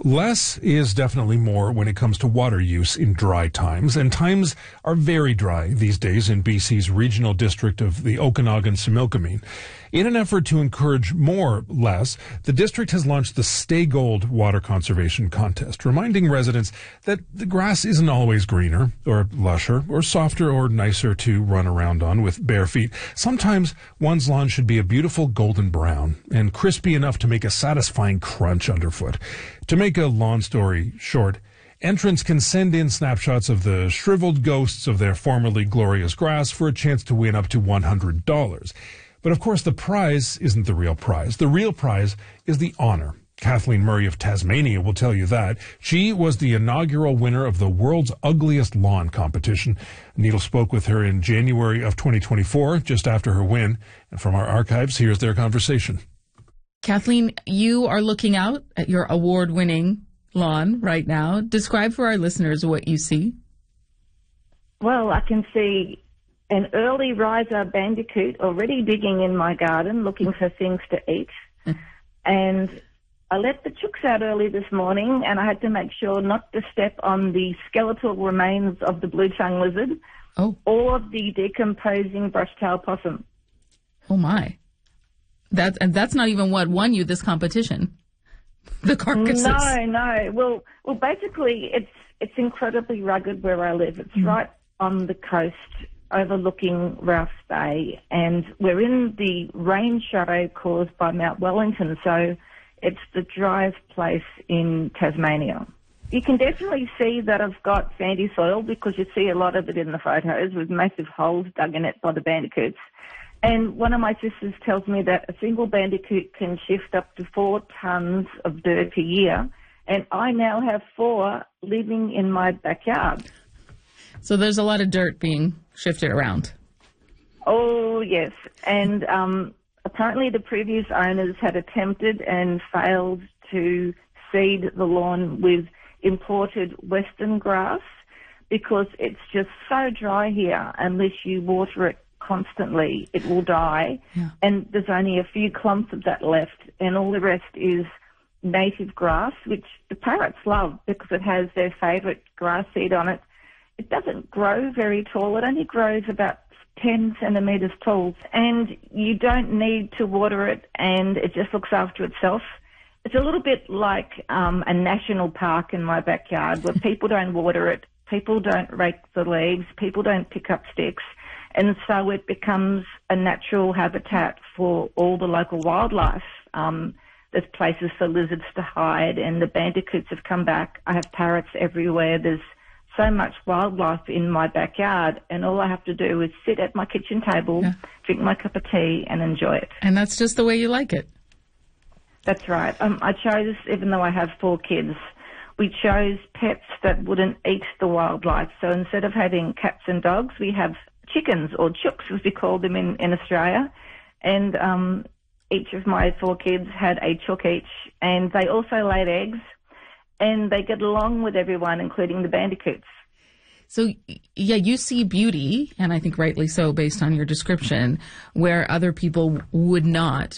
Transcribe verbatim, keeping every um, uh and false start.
Less is definitely more when it comes to water use in dry times, and times are very dry these days in B C's regional district of the Okanagan-Similkameen. In an effort to encourage more less, the district has launched the Stay Gold Water Conservation Contest, reminding residents that the grass isn't always greener or lusher or softer or nicer to run around on with bare feet. Sometimes one's lawn should be a beautiful golden brown and crispy enough to make a satisfying crunch underfoot. To make a lawn story short, entrants can send in snapshots of the shriveled ghosts of their formerly glorious grass for a chance to win up to one hundred dollars. But of course, the prize isn't the real prize. The real prize is the honor. Kathleen Murray of Tasmania will tell you that. She was the inaugural winner of the world's ugliest lawn competition. Needle spoke with her in January of twenty twenty-four, just after her win. And from our archives, here's their conversation. Kathleen, you are looking out at your award-winning lawn right now. Describe for our listeners what you see. Well, I can see an early riser bandicoot already digging in my garden, looking for things to eat. And I let the chooks out early this morning, and I had to make sure not to step on the skeletal remains of the blue-tongue lizard oh. or the decomposing brush-tailed possum. Oh, my. That, and that's not even what won you this competition. The carcasses. No, no. Well, well, basically, it's it's incredibly rugged where I live. It's mm. right on the coast, overlooking Ralph's Bay, and we're in the rain shadow caused by Mount Wellington, so it's the driest place in Tasmania. You can definitely see that I've got sandy soil because you see a lot of it in the photos with massive holes dug in it by the bandicoots. And one of my sisters tells me that a single bandicoot can shift up to four tonnes of dirt a year, and I now have four living in my backyard. So there's a lot of dirt being shifted around. Oh, yes. And um, apparently the previous owners had attempted and failed to seed the lawn with imported western grass because it's just so dry here unless you water it constantly, it will die. Yeah. And there's only a few clumps of that left, and all the rest is native grass, which the parrots love because it has their favourite grass seed on it. It doesn't grow very tall. It only grows about ten centimetres tall, and you don't need to water it, and it just looks after itself. It's a little bit like um, a national park in my backyard where people don't water it, people don't rake the leaves, people don't pick up sticks. And so it becomes a natural habitat for all the local wildlife. Um, there's places for lizards to hide, and the bandicoots have come back. I have parrots everywhere. There's so much wildlife in my backyard, and all I have to do is sit at my kitchen table, yeah. drink my cup of tea, and enjoy it. And that's just the way you like it. That's right. Um, I chose, even though I have four kids, we chose pets that wouldn't eat the wildlife. So instead of having cats and dogs, we have chickens, or chooks as we call them in, in Australia, and um, each of my four kids had a chook each, and they also laid eggs, and they get along with everyone, including the bandicoots. So, yeah, you see beauty, and I think rightly so based on your description, where other people would not.